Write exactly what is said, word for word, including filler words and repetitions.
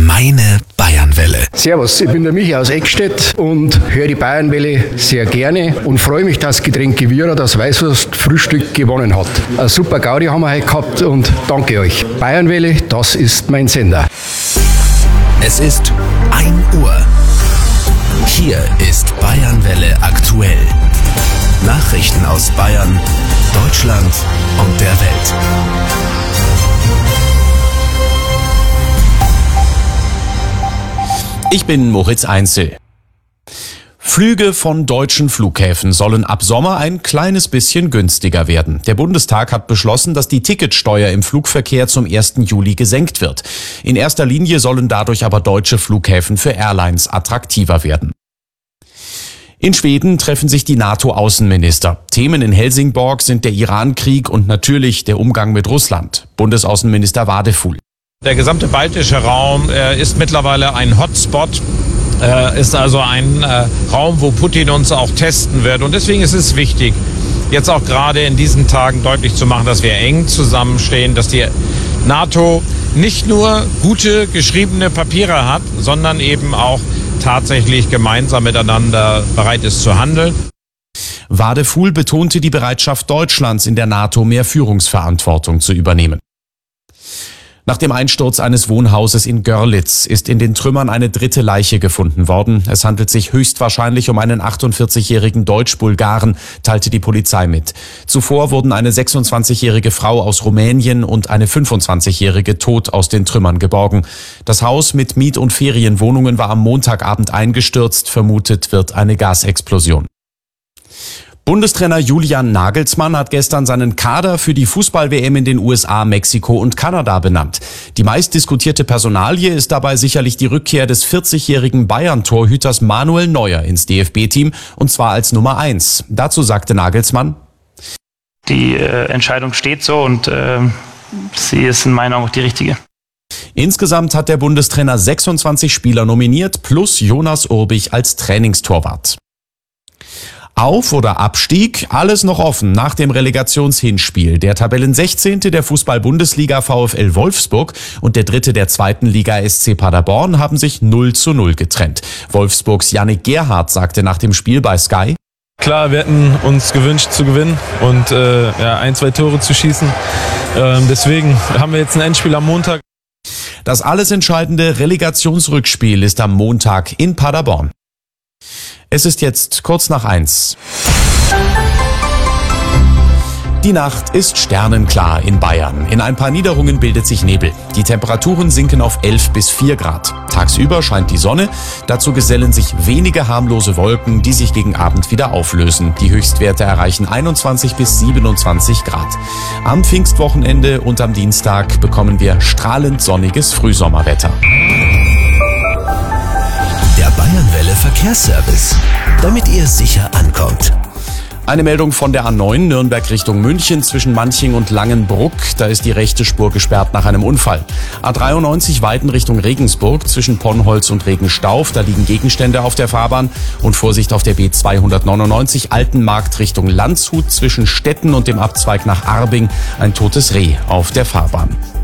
Meine Bayernwelle. Servus, ich bin der Michi aus Eckstedt und höre die Bayernwelle sehr gerne und freue mich, dass Getränke Vira das Weißwurst-Frühstück gewonnen hat. Eine super Gaudi haben wir heute gehabt und danke euch. Bayernwelle, das ist mein Sender. Es ist ein Uhr. Hier ist Bayernwelle aktuell. Nachrichten aus Bayern, Deutschland und der Welt. Ich bin Moritz Einzel. Flüge von deutschen Flughäfen sollen ab Sommer ein kleines bisschen günstiger werden. Der Bundestag hat beschlossen, dass die Ticketsteuer im Flugverkehr zum ersten Juli gesenkt wird. In erster Linie sollen dadurch aber deutsche Flughäfen für Airlines attraktiver werden. In Schweden treffen sich die NATO-Außenminister. Themen in Helsingborg sind der Irankrieg und natürlich der Umgang mit Russland. Bundesaußenminister Wadefuhl. Der gesamte baltische Raum äh, ist mittlerweile ein Hotspot, äh, ist also ein äh, Raum, wo Putin uns auch testen wird. Und deswegen ist es wichtig, jetzt auch gerade in diesen Tagen deutlich zu machen, dass wir eng zusammenstehen, dass die NATO nicht nur gute geschriebene Papiere hat, sondern eben auch tatsächlich gemeinsam miteinander bereit ist zu handeln. Wadefuhl betonte die Bereitschaft Deutschlands in der NATO, mehr Führungsverantwortung zu übernehmen. Nach dem Einsturz eines Wohnhauses in Görlitz ist in den Trümmern eine dritte Leiche gefunden worden. Es handelt sich höchstwahrscheinlich um einen achtundvierzigjährigen Deutsch-Bulgaren, teilte die Polizei mit. Zuvor wurden eine sechsundzwanzigjährige Frau aus Rumänien und eine fünfundzwanzigjährige tot aus den Trümmern geborgen. Das Haus mit Miet- und Ferienwohnungen war am Montagabend eingestürzt. Vermutet wird eine Gasexplosion. Bundestrainer Julian Nagelsmann hat gestern seinen Kader für die Fußball-W M in den U S A, Mexiko und Kanada benannt. Die meistdiskutierte Personalie ist dabei sicherlich die Rückkehr des vierzigjährigen Bayern-Torhüters Manuel Neuer ins D F B-Team, und zwar als Nummer eins. Dazu sagte Nagelsmann: Die äh, Entscheidung steht so und äh, sie ist in meinen Augen auch die richtige. Insgesamt hat der Bundestrainer sechsundzwanzig Spieler nominiert, plus Jonas Urbich als Trainingstorwart. Auf- oder Abstieg, alles noch offen nach dem Relegationshinspiel. Der Tabellensechzehnte der Fußball-Bundesliga VfL Wolfsburg und der Dritte der zweiten Liga S C Paderborn haben sich null zu null getrennt. Wolfsburgs Yannick Gerhardt sagte nach dem Spiel bei Sky: Klar, wir hätten uns gewünscht zu gewinnen und äh, ja, ein, zwei Tore zu schießen. Ähm, deswegen haben wir jetzt ein Endspiel am Montag. Das alles entscheidende Relegationsrückspiel ist am Montag in Paderborn. Es ist jetzt kurz nach eins. Die Nacht ist sternenklar in Bayern. In ein paar Niederungen bildet sich Nebel. Die Temperaturen sinken auf elf bis vier Grad. Tagsüber scheint die Sonne. Dazu gesellen sich wenige harmlose Wolken, die sich gegen Abend wieder auflösen. Die Höchstwerte erreichen einundzwanzig bis siebenundzwanzig Grad. Am Pfingstwochenende und am Dienstag bekommen wir strahlend sonniges Frühsommerwetter. Der Bayernwelle Verkehrsservice, damit ihr sicher ankommt. Eine Meldung von der A neun Nürnberg Richtung München zwischen Manching und Langenbruck. Da ist die rechte Spur gesperrt nach einem Unfall. A dreiundneunzig Weiden Richtung Regensburg zwischen Ponnholz und Regenstauf. Da liegen Gegenstände auf der Fahrbahn. Und Vorsicht auf der B zweihundertneunundneunzig Altenmarkt Richtung Landshut zwischen Stetten und dem Abzweig nach Arbing. Ein totes Reh auf der Fahrbahn.